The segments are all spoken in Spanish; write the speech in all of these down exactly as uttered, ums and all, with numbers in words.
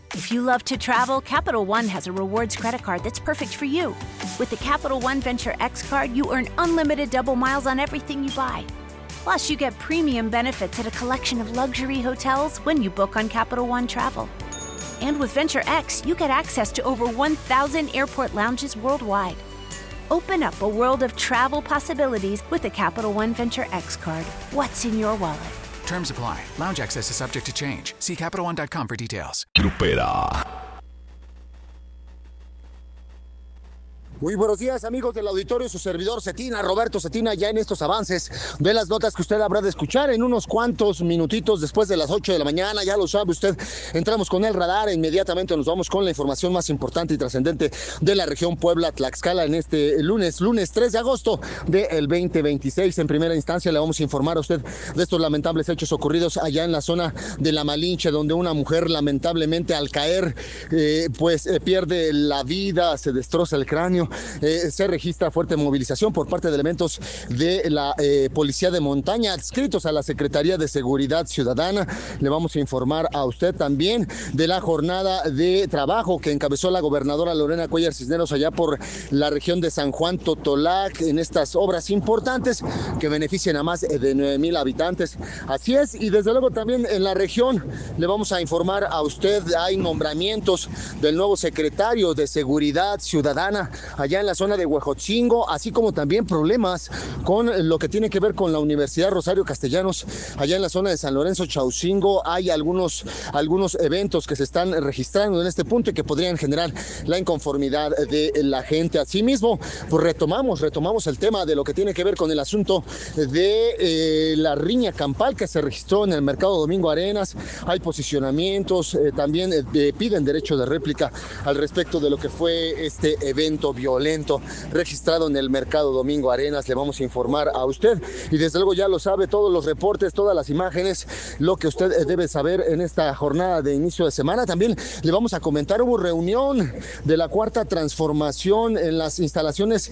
If you love to travel, Capital One has a rewards credit card that's perfect for you. With the Capital One Venture X card, you earn unlimited double miles on everything you buy. Plus, you get premium benefits at a collection of luxury hotels when you book on Capital One Travel. And with Venture X, you get access to over one thousand airport lounges worldwide. Open up a world of travel possibilities with the Capital One Venture X card. What's in your wallet? Terms apply. Lounge access is subject to change. See Capital One dot com for details. Grupera. Muy buenos días, amigos del auditorio, su servidor Cetina, Roberto Cetina, ya en estos avances de las notas que usted habrá de escuchar en unos cuantos minutitos después de las ocho de la mañana, ya lo sabe usted, entramos con el radar e inmediatamente nos vamos con la información más importante y trascendente de la región Puebla-Tlaxcala en este lunes, lunes tres de agosto del veinte veintiséis. En primera instancia le vamos a informar a usted de estos lamentables hechos ocurridos allá en la zona de La Malinche, donde una mujer lamentablemente al caer, eh, pues eh, pierde la vida, se destroza el cráneo. Eh, se registra fuerte movilización por parte de elementos de la eh, Policía de Montaña adscritos a la Secretaría de Seguridad Ciudadana. Le vamos a informar a usted también de la jornada de trabajo que encabezó la gobernadora Lorena Cuellar Cisneros allá por la región de San Juan Totolac en estas obras importantes que benefician a más de nueve mil habitantes. Así es, y desde luego también en la región le vamos a informar a usted, hay nombramientos del nuevo secretario de Seguridad Ciudadana allá en la zona de Huejotzingo, así como también problemas con lo que tiene que ver con la Universidad Rosario Castellanos, allá en la zona de San Lorenzo Chaucingo. Hay algunos, algunos eventos que se están registrando en este punto y que podrían generar la inconformidad de la gente. Asimismo, pues retomamos, retomamos el tema de lo que tiene que ver con el asunto de eh, la riña campal que se registró en el mercado Domingo Arenas. Hay posicionamientos, eh, también eh, piden derecho de réplica al respecto de lo que fue este evento violento registrado en el mercado Domingo Arenas. Le vamos a informar a usted y desde luego ya lo sabe, todos los reportes, todas las imágenes, lo que usted debe saber en esta jornada de inicio de semana. También le vamos a comentar, hubo reunión de la Cuarta Transformación en las instalaciones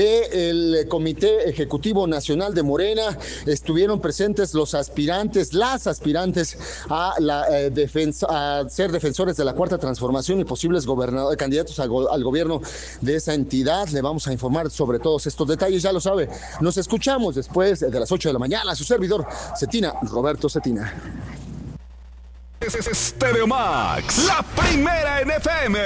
del Comité Ejecutivo Nacional de Morena. Estuvieron presentes los aspirantes, las aspirantes a, la, eh, defensa, a ser defensores de la Cuarta Transformación y posibles gobernadores, candidatos al, go, al gobierno de esa entidad. Le vamos a informar sobre todos estos detalles, ya lo sabe. Nos escuchamos después de las ocho de la mañana. Su servidor, Cetina, Roberto Cetina. Stereo Max, la primera en F M.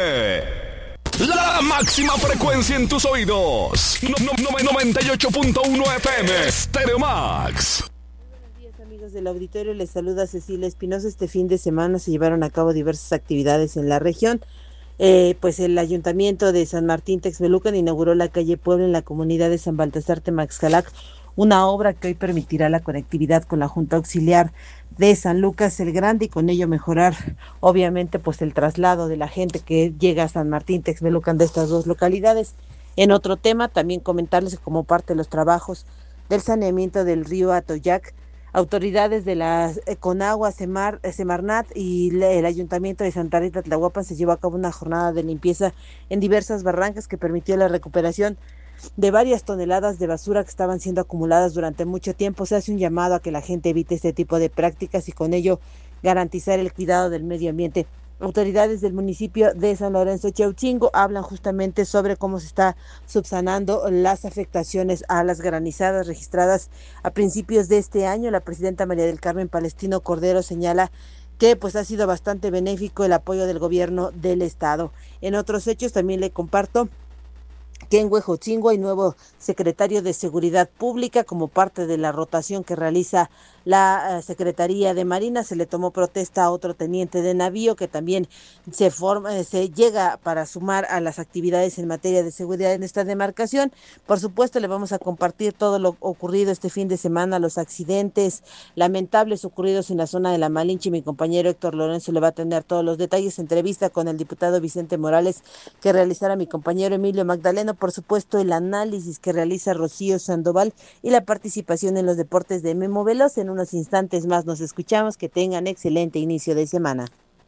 La máxima frecuencia en tus oídos. No, no, no, noventa y ocho punto uno F M. Stereo Max. Buenos días, amigos del auditorio. Les saluda Cecilia Espinosa. Este fin de semana se llevaron a cabo diversas actividades en la región. Eh, pues el Ayuntamiento de San Martín Texmelucan inauguró la calle Puebla en la comunidad de San Baltasar Temaxcalac, una obra que hoy permitirá la conectividad con la Junta Auxiliar de San Lucas el Grande y con ello mejorar obviamente pues el traslado de la gente que llega a San Martín Texmelucan de estas dos localidades. En otro tema, también comentarles que como parte de los trabajos del saneamiento del río Atoyac, autoridades de la Conagua, Semar, Semarnat y el Ayuntamiento de Santa Rita Tlahuapan se llevó a cabo una jornada de limpieza en diversas barrancas que permitió la recuperación de varias toneladas de basura que estaban siendo acumuladas durante mucho tiempo. Se hace un llamado a que la gente evite este tipo de prácticas y con ello garantizar el cuidado del medio ambiente. Autoridades del municipio de San Lorenzo Chaucingo hablan justamente sobre cómo se está subsanando las afectaciones a las granizadas registradas a principios de este año. La presidenta María del Carmen Palestino Cordero señala que pues ha sido bastante benéfico el apoyo del gobierno del estado. En otros hechos también le comparto que en Huejotzingo hay nuevo secretario de Seguridad Pública como parte de la rotación que realiza la Secretaría de Marina. Se le tomó protesta a otro teniente de navío que también se forma, se llega para sumar a las actividades en materia de seguridad en esta demarcación. Por supuesto, le vamos a compartir todo lo ocurrido este fin de semana, los accidentes lamentables ocurridos en la zona de La Malinche. Mi compañero Héctor Lorenzo le va a tener todos los detalles. Entrevista con el diputado Vicente Morales que realizará mi compañero Emilio Magdaleno. Por supuesto, el análisis que realiza Rocío Sandoval y la participación en los deportes de Memo Veloz. En unos instantes más nos escuchamos. Que tengan excelente inicio de semana.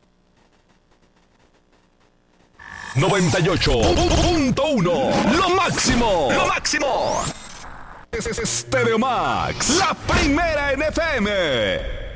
noventa y ocho punto uno, lo máximo, lo máximo. Es Stereo Max, la primera en F M.